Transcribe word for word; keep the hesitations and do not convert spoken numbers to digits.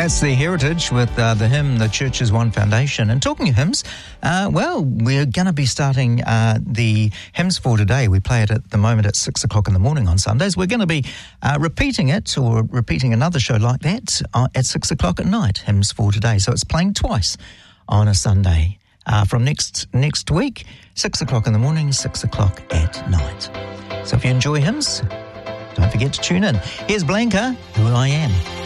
That's the Heritage with uh, the hymn, The Church is One Foundation. And talking of hymns, uh, well, we're going to be starting uh, the hymns for today. We play it at the moment at six o'clock in the morning on Sundays. We're going to be uh, repeating it or repeating another show like that uh, at six o'clock at night, hymns for today. So it's playing twice on a Sunday uh, from next next week, six o'clock in the morning, six o'clock at night. So if you enjoy hymns, don't forget to tune in. Here's Blanca, Who I Am.